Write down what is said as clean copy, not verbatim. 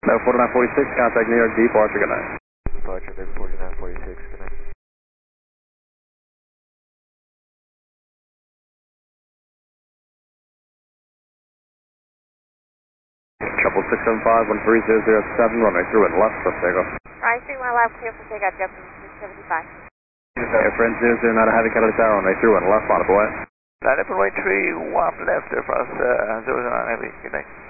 No, 4946, contact New York departure, good night. Departure, Big 4946, good night. Trouble 675-13007, runway through and left, for takeoff. Right, 31 left, clear for takeoff, Jet 675. Air France 009, heavy catalytic tower, runway through and left, on the way. Line up runway 3, warp left there for us, 009 heavy, good night.